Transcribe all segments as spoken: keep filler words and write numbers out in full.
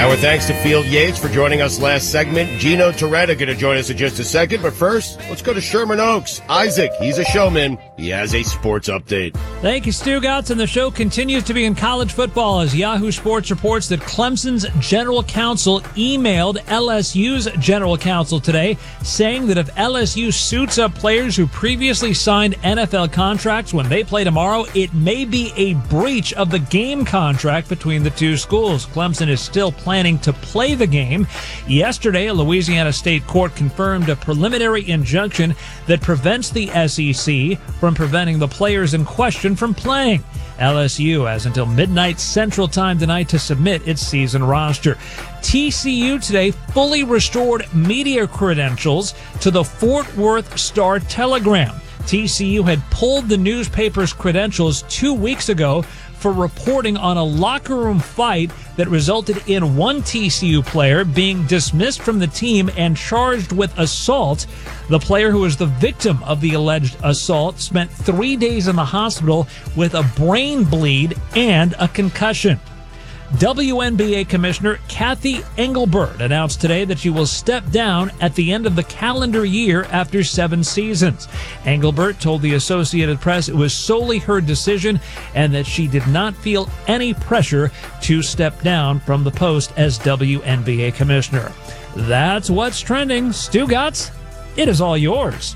Our thanks to Field Yates for joining us last segment. Gino Torretta going to join us in just a second. But first, let's go to Sherman Oaks. Isaac, he's a showman. He has a sports update. Thank you, Stu Gotts. And the show continues to be in college football as Yahoo Sports reports that Clemson's general counsel emailed L S U's general counsel today saying that if L S U suits up players who previously signed N F L contracts when they play tomorrow, it may be a breach of the game contract between the two schools. Clemson is still planning to play the game. Yesterday, a Louisiana state court confirmed a preliminary injunction that prevents the S E C from preventing the players in question from playing. L S U has until midnight Central Time tonight to submit its season roster. T C U today fully restored media credentials to the Fort Worth Star-Telegram. T C U had pulled the newspaper's credentials two weeks ago for reporting on a locker room fight that resulted in one T C U player being dismissed from the team and charged with assault. The player who was the victim of the alleged assault spent three days in the hospital with a brain bleed and a concussion. W N B A Commissioner Kathy Engelbert announced today that she will step down at the end of the calendar year after seven seasons. Engelbert told the Associated Press it was solely her decision and that she did not feel any pressure to step down from the post as W N B A Commissioner. That's what's trending. Stu Gotts, it is all yours.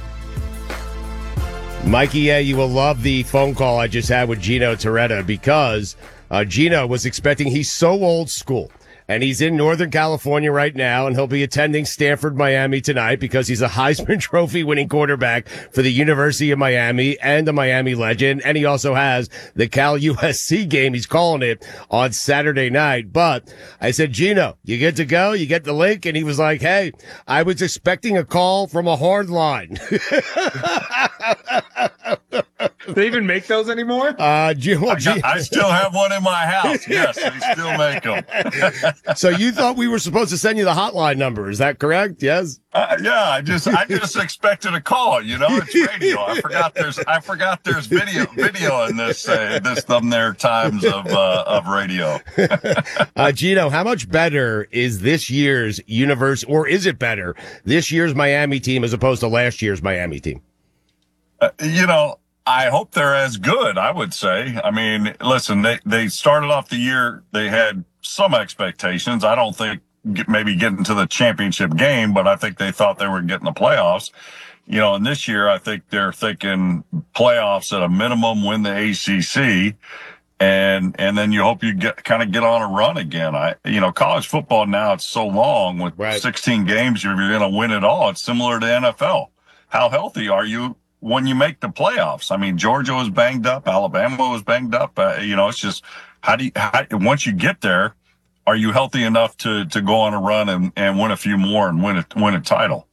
Mikey, yeah, you will love the phone call I just had with Gino Torretta because Uh, Gino was expecting, he's so old school, and he's in Northern California right now, and he'll be attending Stanford, Miami tonight because he's a Heisman Trophy winning quarterback for the University of Miami and a Miami legend, and he also has the Cal U S C game, he's calling it, on Saturday night. But I said, Gino, you get to go, you get the link, and he was like, hey, I was expecting a call from a hard line. Do they even make those anymore? Uh, G- well, I, got, G- I still have one in my house. Yes, they still make them. So you thought we were supposed to send you the hotline number? Is that correct? Yes. Uh, yeah, I just I just expected a call. You know, it's radio. I forgot there's I forgot there's video video in this uh, this them there times of uh, of radio. uh, Gino, how much better is this year's universe, or is it better this year's Miami team as opposed to last year's Miami team? Uh, you know. I hope they're as good, I would say. I mean, listen, they, they started off the year, they had some expectations. I don't think get, maybe getting to the championship game, but I think they thought they were getting the playoffs. You know, and this year, I think they're thinking playoffs at a minimum, win the A C C, and and then you hope you get kind of get on a run again. I, you know, college football now, it's so long with right. sixteen games, you're, you're going to win it all. It's similar to N F L. How healthy are you when you make the playoffs? I mean, Georgia was banged up, Alabama was banged up. Uh, you know, it's just how do you, how, once you get there, are you healthy enough to to go on a run and, and win a few more and win a win a title?